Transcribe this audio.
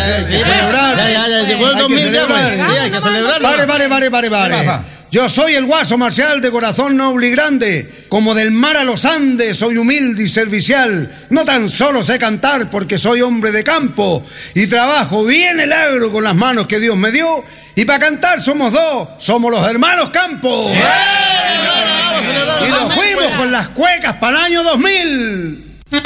Ya, llegó el 2000 ya, pues. Sí, hay que celebrarlo. Vale. Yo soy el guaso marcial de corazón noble y grande, como del mar a los Andes soy humilde y servicial. No tan solo sé cantar porque soy hombre de campo y trabajo bien el agro con las manos que Dios me dio. Y para cantar somos dos, somos los hermanos Campos. Y nos fuimos con las cuecas para el año 2000.